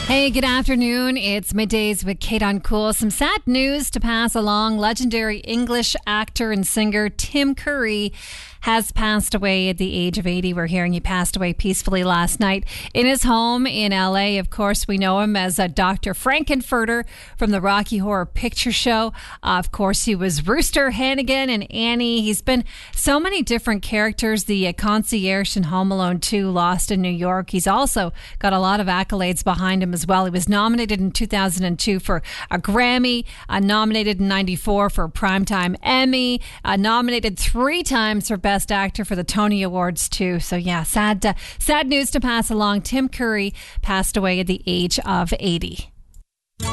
Hey, good afternoon. It's Middays with Kate on Cool. Some sad news to pass along. Legendary English actor and singer Tim Curry has passed away at the age of 80. We're hearing he passed away peacefully last night in his home in LA. Of course, we know him as Dr. Frankenfurter from the Rocky Horror Picture Show. Of course, he was Rooster Hannigan and Annie. He's been so many different characters. The concierge in Home Alone 2, Lost in New York. He's also got a lot of accolades behind him as well. He was nominated in 2002 for a Grammy, nominated in 94 for a Primetime Emmy, nominated 3 times for Best Actor for the Tony Awards too. So yeah, sad news to pass along. Tim Curry passed away at the age of 80.